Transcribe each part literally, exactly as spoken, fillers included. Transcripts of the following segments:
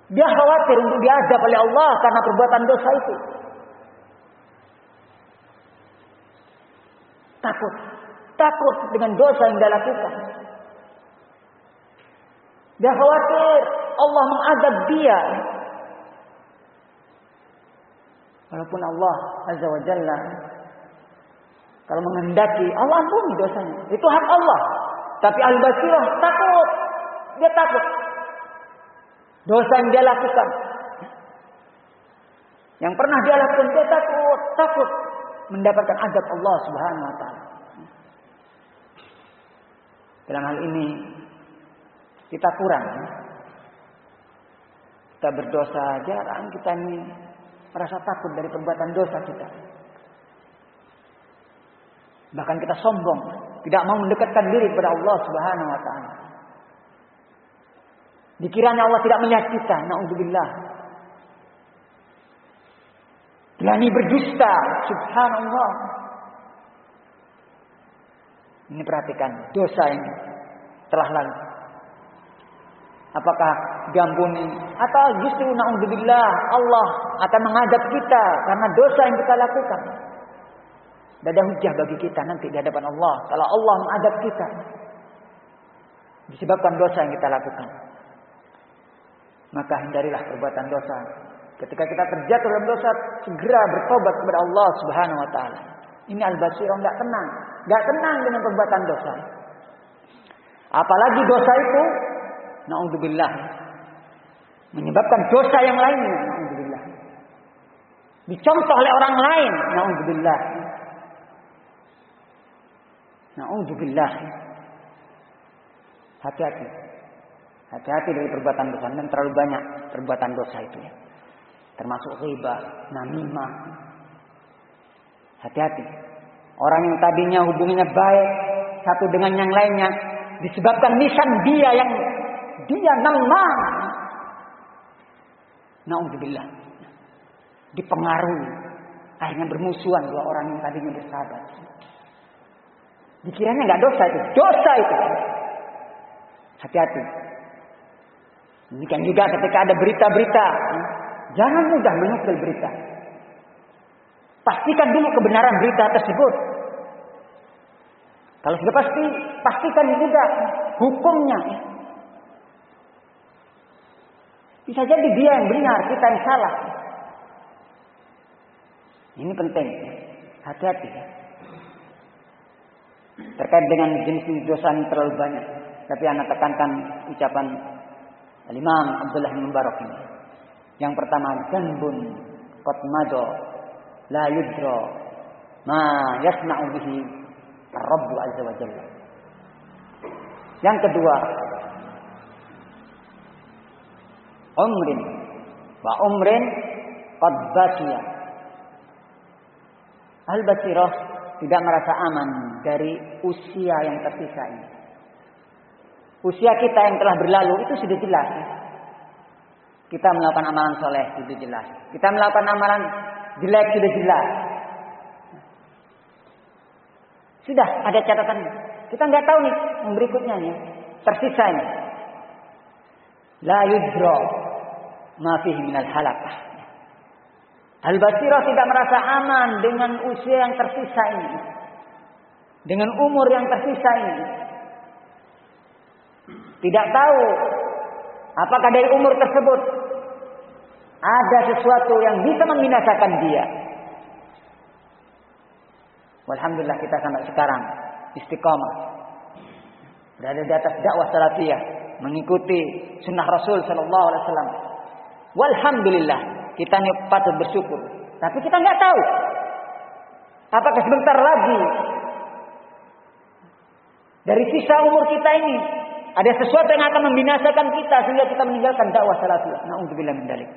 Dia khawatir untuk diazab oleh Allah karena perbuatan dosa itu. Takut. Takut dengan dosa yang dia lakukan. Dia khawatir Allah mengazab dia. Walaupun Allah Azza wa Jalla kalau menghendaki Allah ampuni dosanya. Itu hak Allah. Tapi Al-Basirah takut. Dia takut. Dosa yang dia lakukan. Yang pernah dia lakukan, dia takut. Takut mendapatkan azab Allah Subhanahu wa ta'ala. Dalam hal ini kita kurang. Kita berdosa, jarang kita ini merasa takut dari perbuatan dosa kita. Bahkan kita sombong, tidak mau mendekatkan diri kepada Allah Subhanahu wa ta'ala. Dikiranya Allah tidak melihat kita, naudzubillah. Berani berdusta, subhanallah. Ini perhatikan dosa yang telah lalu. Apakah diampuni atau justru naudzubillah Allah akan mengadab kita karena dosa yang kita lakukan? Tidak ada hujah bagi kita nanti di hadapan Allah kalau Allah mengadab kita disebabkan dosa yang kita lakukan. Maka hindarilah perbuatan dosa. Ketika kita terjatuh dalam dosa, segera bertobat kepada Allah Subhanahu wa taala. Ini Al-Basirah enggak tenang, enggak tenang dengan perbuatan dosa. Apalagi dosa itu naudzubillah menyebabkan dosa yang lainnya, naudzubillah. Dicontoh oleh orang lain, naudzubillah. Naudzubillah. Hati-hati. Hati-hati dari perbuatan dosa dan terlalu banyak perbuatan dosa itu ya. Termasuk ghibah, namimah. Hati-hati. Orang yang tadinya hubungannya baik satu dengan yang lainnya disebabkan lisan dia yang dia namah. Naudzubillah. Dipengaruhi akhirnya bermusuhan dua orang yang tadinya bersahabat. Dikiranya enggak dosa itu, dosa itu. Hati-hati. Demikian juga ketika ada berita-berita, jangan mudah menukil berita. Pastikan dulu kebenaran berita tersebut. Kalau sudah pasti, pastikan juga hukumnya. Bisa jadi dia yang benar, kita yang salah. Ini penting. Hati-hati. Terkait dengan jenis dosa yang terlalu banyak. Tapi anak tekankan ucapan Al-Imam Abdullah bin Mubarak ini. Yang pertama, zanbun qad mado la yudra ma yasna'u bihi ar-Rabb azza wa jalla. Yang kedua, umrin wa umrin qad baqiya. Al-Basirah tidak merasa aman dari usia yang tersisa ini. Usia kita yang telah berlalu itu sudah jelas. Kita melakukan amalan soleh sudah jelas. Kita melakukan amalan jelek sudah jelas. Sudah ada catatan. Kita nggak tahu nih yang berikutnya nih tersisa ini. La yudra ma fihi minal halakah. Al-Basirah tidak merasa aman dengan usia yang tersisa ini. Dengan umur yang tersisa ini. Tidak tahu apakah dari umur tersebut ada sesuatu yang bisa membinasakan dia. Walhamdulillah kita sampai sekarang istiqamah. Berada di atas dakwah salafiyah, mengikuti sunnah Rasul sallallahu alaihi wasallam. Walhamdulillah, kita ini patut bersyukur. Tapi kita nggak tahu apakah sebentar lagi dari sisa umur kita ini ada sesuatu yang akan membinasakan kita sehingga kita meninggalkan dakwah salafiyah. Na'udzubillah min dzalik.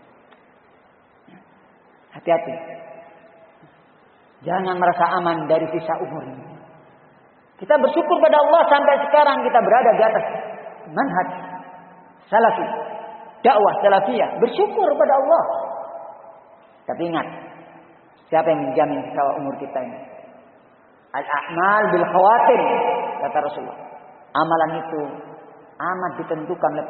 Hati-hati. Jangan merasa aman dari sisa umur ini. Kita bersyukur pada Allah sampai sekarang kita berada di atas manhaj salafi, dakwah salafiyah. Bersyukur pada Allah. Tapi ingat, siapa yang menjamin sisa umur kita ini? Al-a'mal bil khawatim, kata Rasulullah. Amalan itu amat ditentukan oleh